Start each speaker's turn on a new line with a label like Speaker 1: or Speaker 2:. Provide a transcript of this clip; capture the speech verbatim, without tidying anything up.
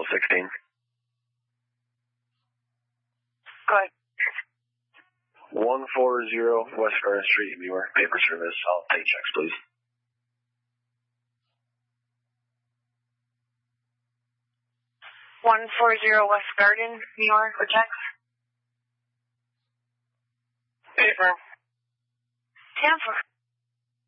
Speaker 1: sixteen.
Speaker 2: Go ahead.
Speaker 1: one forty West Garden Street, New York. Paper service. I'll take checks, please.
Speaker 2: one forty West Garden, New York, for checks.
Speaker 1: Paper.
Speaker 2: Tampa.